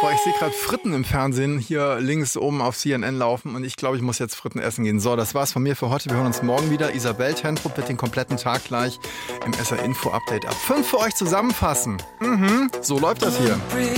Boah, ich sehe gerade Fritten im Fernsehen hier links oben auf CNN laufen und ich glaube, ich muss jetzt Fritten essen gehen. So, das war's von mir für heute. Wir hören uns morgen wieder. Isabel Tentrup wird den kompletten Tag gleich im SR Info Update ab 5 für euch zusammenfassen. So läuft das hier.